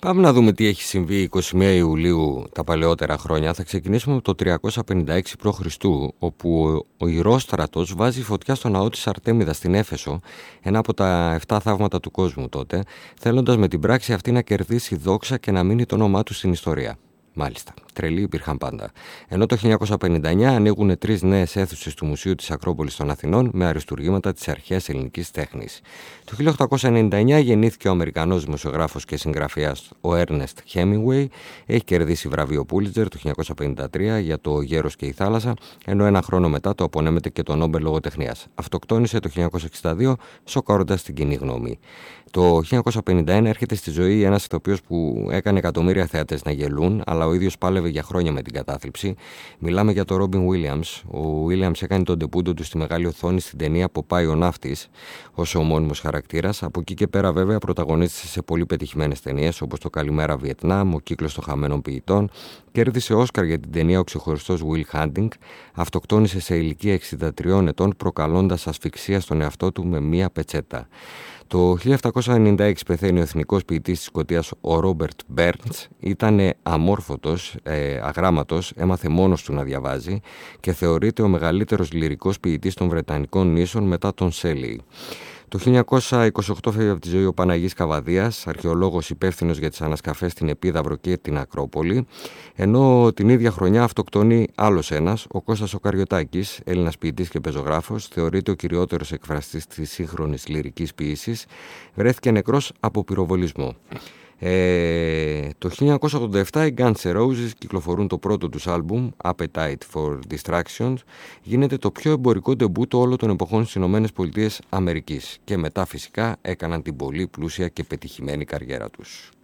Πάμε να δούμε τι έχει συμβεί 21 Ιουλίου τα παλαιότερα χρόνια. Θα ξεκινήσουμε από το 356 π.Χ., όπου ο Ηρόστρατος βάζει φωτιά στο ναό της Αρτέμιδας στην Έφεσο, ένα από τα 7 θαύματα του κόσμου τότε, θέλοντας με την πράξη αυτή να κερδίσει δόξα και να μείνει το όνομά του στην ιστορία. Μάλιστα, τρελοί υπήρχαν πάντα. Ενώ το 1959 ανοίγουν 3 νέες αίθουσες του Μουσείου της Ακρόπολης των Αθηνών με αριστουργήματα της αρχαίας ελληνικής τέχνης. Το 1899 γεννήθηκε ο Αμερικανός δημοσιογράφος και συγγραφέας ο Έρνεστ Χέμινγκουεϊ. Έχει κερδίσει βραβείο Πούλιτζερ το 1953 για το Γέρος και η Θάλασσα, ενώ ένα χρόνο μετά το απονέμεται και το Νόμπελ Λογοτεχνίας. Αυτοκτόνησε το 1962, σοκάροντας την κοινή γνώμη. Το 1951 έρχεται στη ζωή ένας ηθοποιός που έκανε εκατομμύρια θεατές να γελούν, αλλά ο ίδιος πάλευε για χρόνια με την κατάθλιψη. Μιλάμε για τον Ρόμπιν Βίλιαμς. Ο Βίλιαμς έκανε τον ντεμπούντο του στη μεγάλη οθόνη στην ταινία «Ποπάι ο ναύτης» ως ομώνυμος χαρακτήρας. Από εκεί και πέρα, βέβαια, πρωταγωνίστησε σε πολύ πετυχημένες ταινίες όπως το «Καλημέρα Βιετνάμ», «Ο κύκλος των χαμένων ποιητών». Κέρδισε Όσκαρ για την ταινία «Ο ξεχωριστός Will Hunting». Αυτοκτόνησε σε ηλικία 63 ετών, προκαλώντας ασφυξία στον εαυτό του με μία πετσέτα. Το 1796 πεθαίνει ο εθνικός ποιητής της Σκωτίας ο Ρόμπερτ Μπέρντς. Ήταν αμόρφωτος, αγράμματος, έμαθε μόνος του να διαβάζει και θεωρείται ο μεγαλύτερος λυρικός ποιητής των Βρετανικών νήσων μετά τον Σέλεϊ. Το 1928 φεύγει από τη ζωή ο Παναγής Καβαδίας, αρχαιολόγος υπεύθυνος για τις ανασκαφές στην Επίδαυρο και την Ακρόπολη, ενώ την ίδια χρονιά αυτοκτονεί άλλος ένας, ο Κώστας ο Καριωτάκης, Έλληνας ποιητής και πεζογράφος, θεωρείται ο κυριότερος εκφραστής της σύγχρονης λυρικής ποίησης, βρέθηκε νεκρός από πυροβολισμό. Το 1987 οι Guns N' Roses κυκλοφορούν το πρώτο τους άλμπουμ Appetite for Distractions. Γίνεται το πιο εμπορικό ντεμπούτο όλων των εποχών στις ΗΠΑ και μετά φυσικά έκαναν την πολύ πλούσια και πετυχημένη καριέρα τους.